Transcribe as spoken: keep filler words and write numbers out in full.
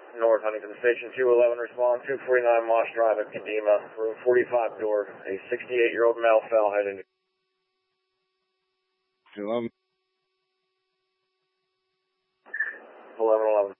North Huntington Station two eleven, respond two forty-nine Moss Drive at Kadima, room forty-five door. A sixty-eight-year-old male fell heading. eleven. eleven eleven.